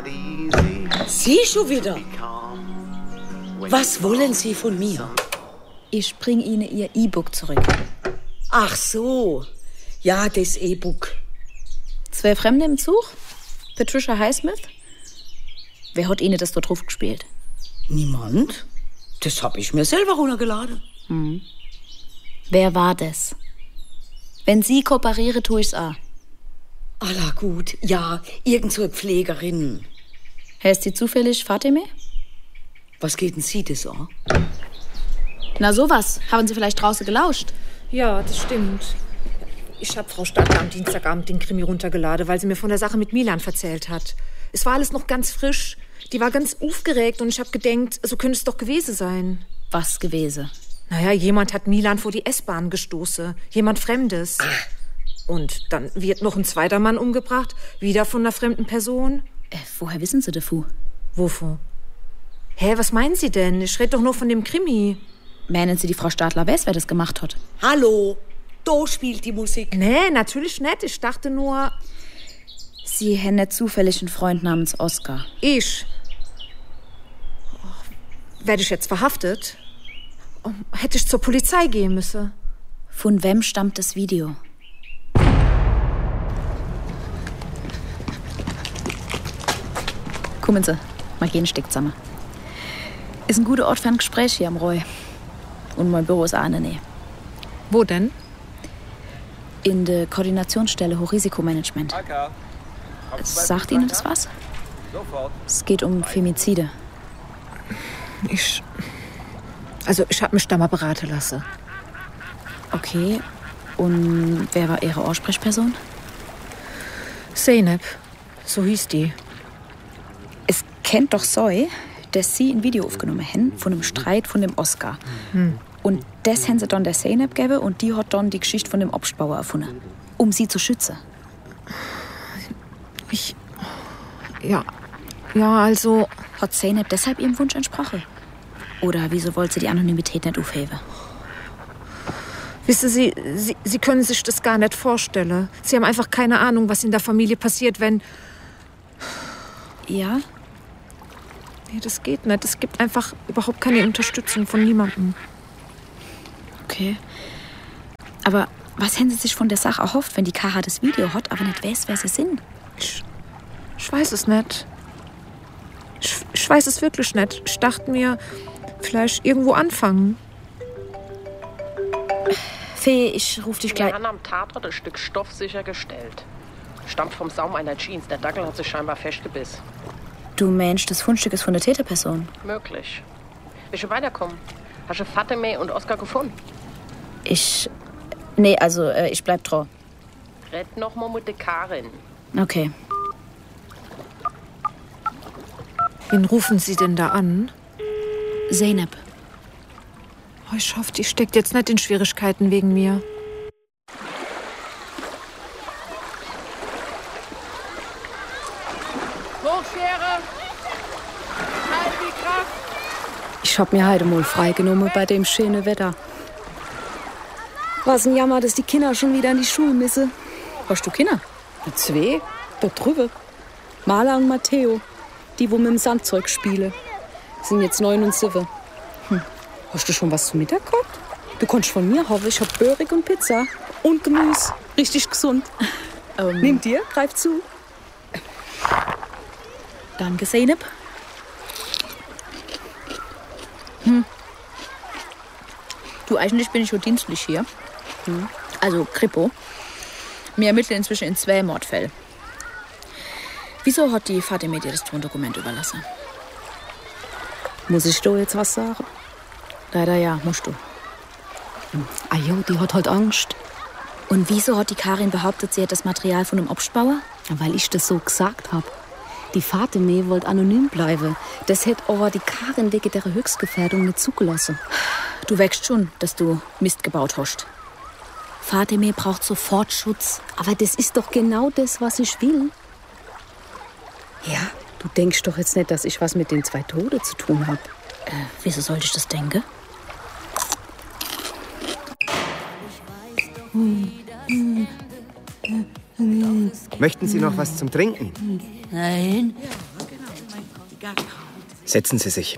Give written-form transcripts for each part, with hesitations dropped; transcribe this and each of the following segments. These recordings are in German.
Sie schon wieder? Was wollen Sie von mir? Ich bringe Ihnen Ihr E-Book zurück. Ach so. Ja, das E-Book. 2 Fremde im Zug? Patricia Highsmith? Wer hat Ihnen das da drauf gespielt? Niemand. Das hab ich mir selber runtergeladen. Wer war das? Wenn Sie kooperieren, tue ich's auch. Allah gut. Ja, irgend so eine Pflegerin. Heißt sie zufällig Fatime? Was geht denn Sie das an? Na sowas. Haben Sie vielleicht draußen gelauscht? Ja, das stimmt. Ich habe Frau Stadler am Dienstagabend den Krimi runtergeladen, weil sie mir von der Sache mit Milan erzählt hat. Es war alles noch ganz frisch. Die war ganz aufgeregt und ich habe gedacht, so könnte es doch gewesen sein. Was gewesen? Naja, jemand hat Milan vor die S-Bahn gestoßen. Jemand Fremdes. Und dann wird noch ein zweiter Mann umgebracht. Wieder von einer fremden Person. Woher wissen Sie davon? Wovon? Hä, was meinen Sie denn? Ich rede doch nur von dem Krimi. Meinen Sie, die Frau Stadler weiß, wer das gemacht hat? Hallo, da spielt die Musik. Nee, natürlich nicht. Ich dachte nur... Sie haben nicht zufällig einen Freund namens Oskar. Ich? Werde ich jetzt verhaftet? Hätte ich zur Polizei gehen müssen? Von wem stammt das Video? Kommen Sie, mal gehen Stück zusammen. Ist ein guter Ort für ein Gespräch hier am Roy. Und mein Büro ist auch in der Nähe. Wo denn? In der Koordinationsstelle Hochrisikomanagement. Sagt Ihnen das was? Es geht um Femizide. Ich habe mich da mal beraten lassen. Okay. Und wer war Ihre Ansprechperson? Zeynep, so hieß die. Es kennt doch Soy, dass Sie ein Video aufgenommen haben von einem Streit von dem Oskar. Und das haben Sie dann der Zeynep gegeben und die hat dann die Geschichte von dem Obstbauer erfunden. Um sie zu schützen. Ja, also... Hat Zeynep deshalb Ihrem Wunsch entsprochen? Oder wieso wollte sie die Anonymität nicht aufheben? Wissen Sie, Sie können sich das gar nicht vorstellen. Sie haben einfach keine Ahnung, was in der Familie passiert, wenn... Ja? Nee, das geht nicht. Es gibt einfach überhaupt keine Unterstützung von niemandem. Okay. Aber was haben Sie sich von der Sache erhofft, wenn die Kara das Video hat, aber nicht weiß, wer sie sind? Ich weiß es nicht. Ich weiß es wirklich nicht. Ich dachte mir, vielleicht irgendwo anfangen. Fee, ich ruf dich gleich... Wir haben am Tatort ein Stück Stoff sichergestellt. Stammt vom Saum einer Jeans. Der Dackel hat sich scheinbar festgebissen. Du meinst, das Fundstück ist von der Täterperson? Möglich. Willst du weiterkommen? Hast du Fatime und Oskar gefunden? Nee, also, ich bleib dran. Red noch mal mit der Karin. Okay. Wen rufen Sie denn da an? Zeynep. Oh, ich hoffe, die steckt jetzt nicht in Schwierigkeiten wegen mir. Hochschere! Halt die Kraft! Ich hab mir heute mal freigenommen bei dem schönen Wetter. Was ein Jammer, dass die Kinder schon wieder in die Schule müssen. Hast du Kinder? 2, da drüber. Maler und Matteo, die wo mit dem Sandzeug spielen. Sind jetzt 9 und 7. Hast du schon was zum Mittag gehabt? Du kannst von mir haben, ich hab Börig und Pizza und Gemüse. Richtig gesund. Nimm dir, greif zu. Danke, Zeynep. Du, eigentlich bin ich schon dienstlich hier. Also Kripo. Wir ermitteln inzwischen in 2 Mordfällen. Wieso hat die Fatime dir das Tondokument überlassen? Muss ich da jetzt was sagen? Leider ja, musst du. Ah jo, die hat halt Angst. Und wieso hat die Karin behauptet, sie hätte das Material von einem Obstbauer? Weil ich das so gesagt hab. Die Fatime wollte anonym bleiben. Das hätte aber die Karin wegen der Höchstgefährdung nicht zugelassen. Du wächst schon, dass du Mist gebaut hast. Fatime braucht sofort Schutz. Aber das ist doch genau das, was ich will. Ja, du denkst doch jetzt nicht, dass ich was mit den 2 Toten zu tun habe. Wieso sollte ich das denken? Möchten Sie noch was zum Trinken? Nein, Setzen Sie sich.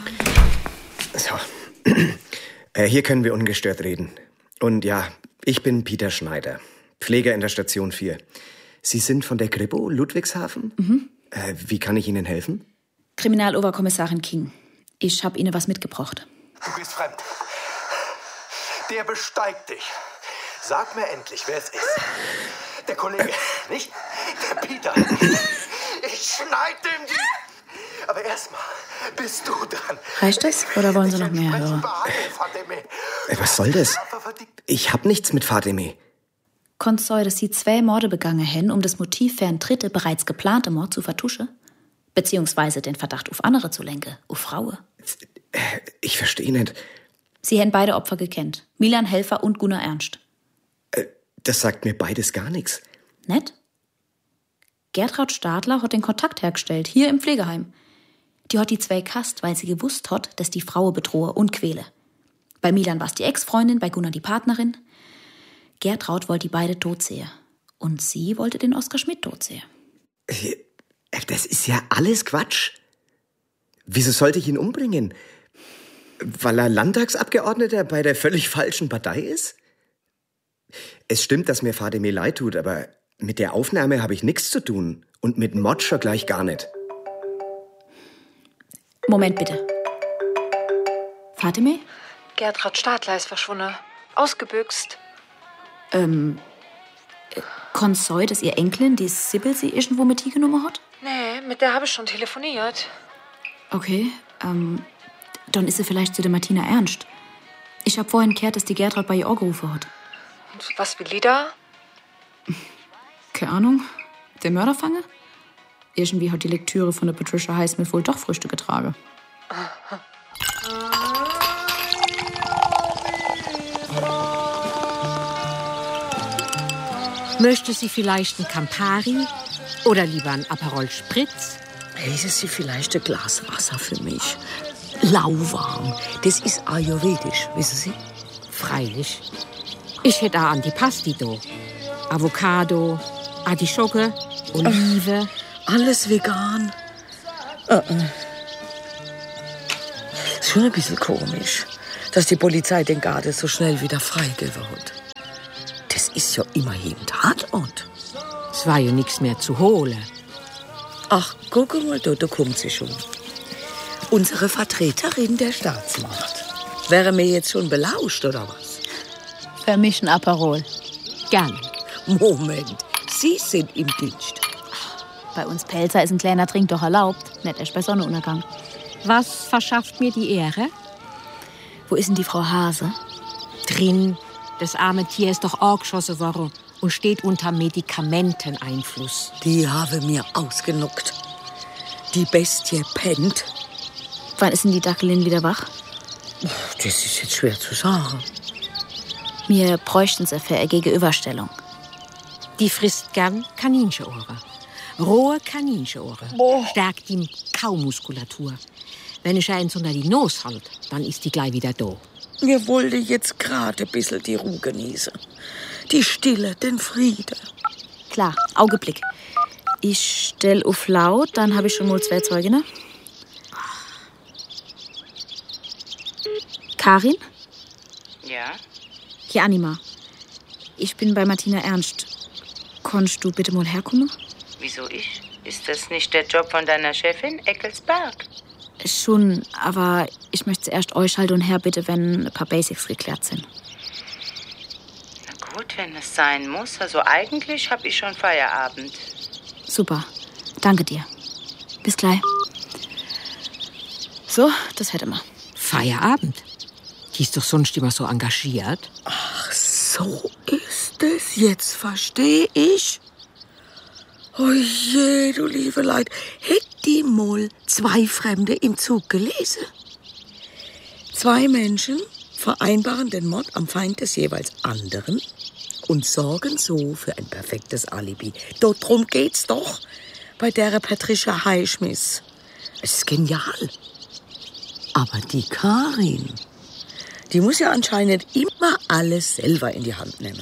So. Hier können wir ungestört reden. Und ja, ich bin Peter Schneider, Pfleger in der Station 4. Sie sind von der Kripo, Ludwigshafen? Mhm. Wie kann ich Ihnen helfen? Kriminaloberkommissarin King. Ich habe Ihnen was mitgebracht. Du bist fremd. Der besteigt dich. Sag mir endlich, wer es ist. Der Kollege, nicht? Der Peter. Ich schneide ihm die... Aber erstmal bist du dran. Reicht das? Oder wollen Sie noch mehr hören? Was soll das? Ich hab nichts mit Fatime. Konnt sein, dass Sie 2 Morde begangen haben, um das Motiv für einen dritten, bereits geplanten Mord zu vertuschen? Beziehungsweise den Verdacht auf andere zu lenken, auf Frauen? Ich verstehe nicht. Sie haben beide Opfer gekannt. Milan Helfer und Gunnar Ernst. Das sagt mir beides gar nichts. Nett? Gertraud Stadler hat den Kontakt hergestellt, hier im Pflegeheim. Die hat die 2 gehasst, weil sie gewusst hat, dass die Frau bedrohe und quäle. Bei Milan war es die Ex-Freundin, bei Gunnar die Partnerin. Gertraud wollte die beide tot sehen. Und sie wollte den Oskar Schmidt tot sehen. Das ist ja alles Quatsch. Wieso sollte ich ihn umbringen? Weil er Landtagsabgeordneter bei der völlig falschen Partei ist? Es stimmt, dass mir Fatime leid tut, aber mit der Aufnahme habe ich nichts zu tun. Und mit Mord schon gleich gar nicht. Moment bitte. Fatime? Gertraud Stadler ist verschwunden. Ausgebüxt. Kann es sein, dass ihr Enkelin, die Sibyl, sie irgendwo mit genommen hat? Nee, mit der habe ich schon telefoniert. Okay, dann ist sie vielleicht zu der Martina Ernst. Ich habe vorhin gehört, dass die Gertraud bei ihr angerufen hat. Und was will die da? Keine Ahnung. Der Mörderfange? Irgendwie hat die Lektüre von der Patricia Highsmith wohl doch Früchte getragen. Möchte sie vielleicht ein Campari oder lieber ein Aperol Spritz? Hätte sie vielleicht ein Glas Wasser für mich? Lauwarm. Das ist ayurvedisch, wissen Sie? Freilich. Ich hätte auch Antipasti da. Avocado, Artischocke, Olive. Alles vegan. Ist schon ein bisschen komisch, dass die Polizei den Garten so schnell wieder freigegeben hat. Das ist ja immerhin Tatort. Es war ja nichts mehr zu holen. Ach, guck mal, da kommt sie schon. Unsere Vertreterin der Staatsmacht. Wäre mir jetzt schon belauscht, oder was? Für mich ein Aperol. Gern. Moment, Sie sind im Dienst. Bei uns Pelzer ist ein kleiner Trink doch erlaubt. Nicht erst bei Sonnenuntergang. Was verschafft mir die Ehre? Wo ist denn die Frau Hase? Drin. Das arme Tier ist doch angeschossen worden und steht unter Medikamenteneinfluss. Die habe mir ausgenockt. Die Bestie pennt. Wann ist denn die Dackelin wieder wach? Das ist jetzt schwer zu sagen. Wir bräuchten sie für eine Gegenüberstellung. Die frisst gern Kaninchenohren. Rohe Kaninchenohren. Stärkt die Kaumuskulatur. Wenn ich eins unter die Nase halte, dann ist die gleich wieder da. Wir wollten jetzt gerade ein bisschen die Ruhe genießen. Die Stille, den Frieden. Klar, Augenblick. Ich stell auf laut, dann habe ich schon mal 2 Zeuginnen. Karin? Ja? Hier, Anima. Ich bin bei Martina Ernst. Konntest du bitte mal herkommen? Wieso ich? Ist das nicht der Job von deiner Chefin, Eckelsberg? Schon, aber ich möchte zuerst euch halt und her bitte, wenn ein paar Basics geklärt sind. Na gut, wenn es sein muss. Also eigentlich habe ich schon Feierabend. Super. Danke dir. Bis gleich. So, das hätte man. Feierabend? Die ist doch sonst immer so engagiert. Ach, so ist es. Jetzt verstehe ich. Oh je, du liebe Leid. Hätt die mal 2 Fremde im Zug gelesen? 2 Menschen vereinbaren den Mord am Feind des jeweils anderen und sorgen so für ein perfektes Alibi. Darum geht's doch bei der Patricia Highsmith. Es ist genial. Aber die Karin, die muss ja anscheinend immer alles selber in die Hand nehmen.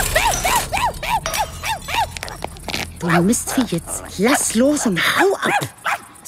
Du Mistvieh jetzt. Lass los und hau ab.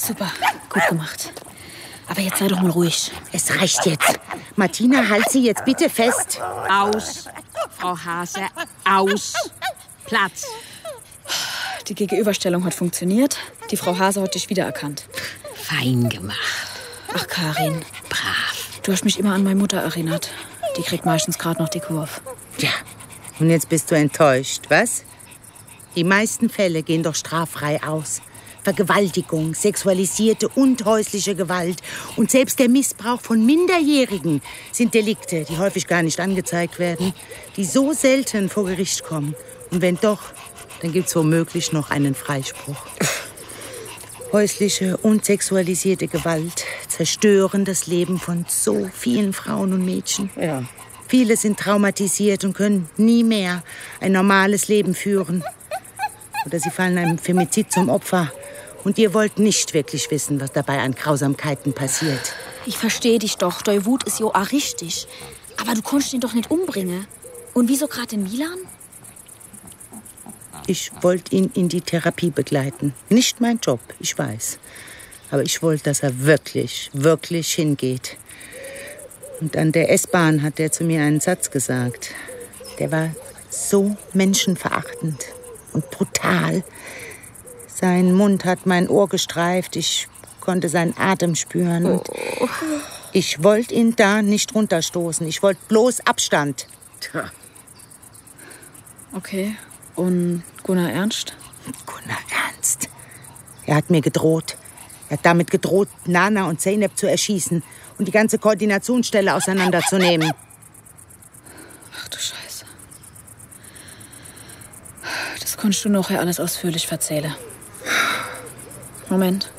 Super, gut gemacht. Aber jetzt sei doch mal ruhig. Es reicht jetzt. Martina, halt sie jetzt bitte fest. Aus, Frau Hase, aus. Platz. Die Gegenüberstellung hat funktioniert. Die Frau Hase hat dich wiedererkannt. Fein gemacht. Ach, Karin. Brav. Du hast mich immer an meine Mutter erinnert. Die kriegt meistens gerade noch die Kurve. Ja, und jetzt bist du enttäuscht, was? Die meisten Fälle gehen doch straffrei aus. Vergewaltigung, sexualisierte und häusliche Gewalt und selbst der Missbrauch von Minderjährigen sind Delikte, die häufig gar nicht angezeigt werden, die so selten vor Gericht kommen. Und wenn doch, dann gibt's womöglich noch einen Freispruch. Häusliche und sexualisierte Gewalt zerstören das Leben von so vielen Frauen und Mädchen. Ja. Viele sind traumatisiert und können nie mehr ein normales Leben führen. Oder sie fallen einem Femizid zum Opfer. Und ihr wollt nicht wirklich wissen, was dabei an Grausamkeiten passiert. Ich verstehe dich doch. Deine Wut ist jo auch richtig. Aber du konntest ihn doch nicht umbringen. Und wieso gerade in Milan? Ich wollte ihn in die Therapie begleiten. Nicht mein Job, ich weiß. Aber ich wollte, dass er wirklich, wirklich hingeht. Und an der S-Bahn hat er zu mir einen Satz gesagt. Der war so menschenverachtend und brutal. Sein Mund hat mein Ohr gestreift. Ich konnte seinen Atem spüren. Und ich wollte ihn da nicht runterstoßen. Ich wollte bloß Abstand. Tja. Okay. Und Gunnar Ernst? Gunnar Ernst? Er hat mir gedroht. Er hat damit gedroht, Nana und Zeynep zu erschießen und die ganze Koordinationsstelle auseinanderzunehmen. Ach du Scheiße. Das konntest du nachher alles ausführlich erzählen. Moment.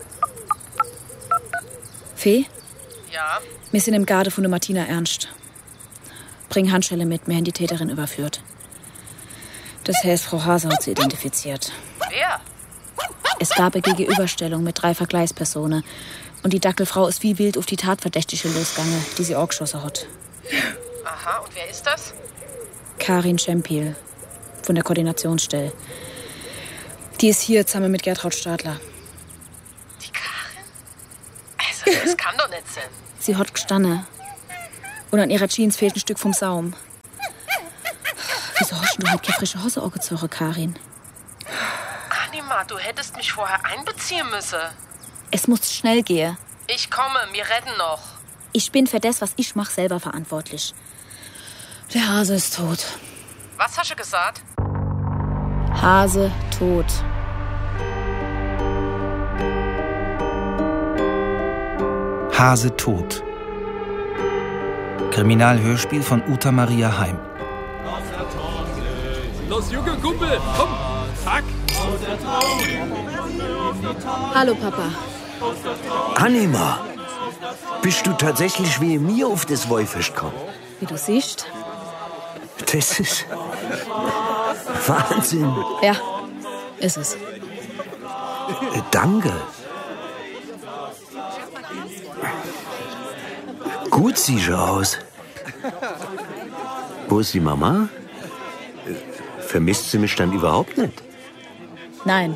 Fee? Ja? Wir sind im Garde von der Martina Ernst. Bring Handschelle mit, wir haben die Täterin überführt. Das heißt, Frau Hase hat sie identifiziert. Wer? Es gab eine Gegenüberstellung mit 3 Vergleichspersonen. Und die Dackelfrau ist wie wild auf die Tatverdächtige losgegangen, die sie auch geschossen hat. Aha, und wer ist das? Karin Schempiel von der Koordinationsstelle. Die ist hier zusammen mit Gertraud Stadler. Die Karin? Also, das kann doch nicht sein. Sie hat gestanden. Und an ihrer Jeans fehlt ein Stück vom Saum. Wieso hast du halt keine frische Hose angezogen, Karin? Anima, du hättest mich vorher einbeziehen müssen. Es muss schnell gehen. Ich komme, wir retten noch. Ich bin für das, was ich mache, selber verantwortlich. Der Hase ist tot. Was hast du gesagt? Hase tot. Hase tot. Kriminalhörspiel von Uta Maria Heim. Los, Junge, Kumpel, komm, zack. Hallo, Papa. Anima, bist du tatsächlich wie mir auf das Wolfisch gekommen? Wie du siehst. Das ist Wahnsinn. Ja, ist es. Danke. Gut siehst du aus. Wo ist die Mama? Vermisst sie mich dann überhaupt nicht? Nein.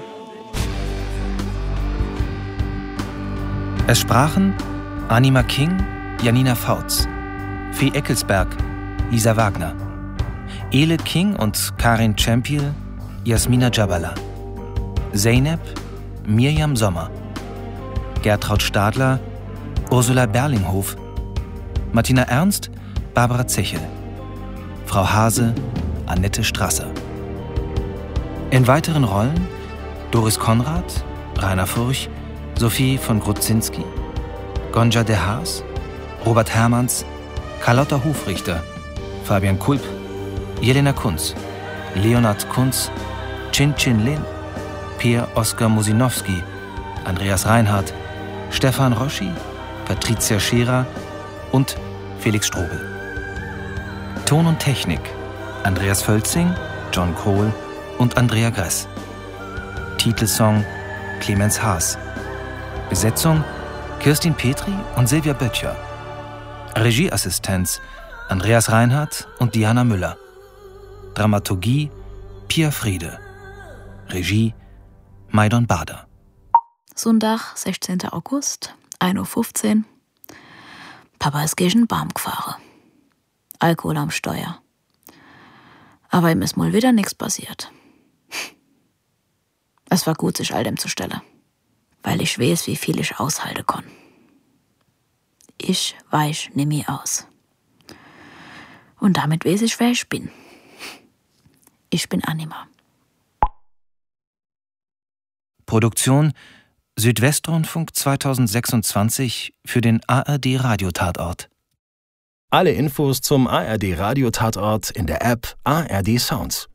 Es sprachen Anima King, Janina Fautz, Fee Eckelsberg, Lisa Wagner, Ele King und Karin Schempiel, Jasmina Jabala, Zeynep, Mirjam Sommer, Gertraud Stadler, Ursula Berlinghof, Martina Ernst, Barbara Zechel, Frau Hase, Annette Strasser. In weiteren Rollen Doris Konrad, Rainer Furch, Sophie von Grudzinski, Gonja de Haas, Robert Hermanns, Carlotta Hofrichter, Fabian Kulp, Jelena Kunz, Leonard Kunz, Chin Chin Lin, Peer Oskar Musinowski, Andreas Reinhardt, Stefan Roschi, Patricia Scherer und Felix Strobel. Ton und Technik Andreas Völzing, John Kohl und Andrea Gress. Titelsong Clemens Haas. Besetzung Kirstin Petri und Silvia Böttcher. Regieassistenz Andreas Reinhardt und Diana Müller. Dramaturgie Pia Friede. Regie Maidon Bader. Sonntag, 16. August, 1:15 Uhr. Papa ist gegen den Baum gefahren. Alkohol am Steuer. Aber ihm ist mal wieder nichts passiert. Es war gut, sich all dem zu stellen, weil ich weiß, wie viel ich aushalten kann. Ich weich nimmer aus. Und damit weiß ich, wer ich bin. Ich bin Anima. Produktion Südwestrundfunk 2026 für den ARD Radiotatort. Alle Infos zum ARD Radiotatort in der App ARD Sounds.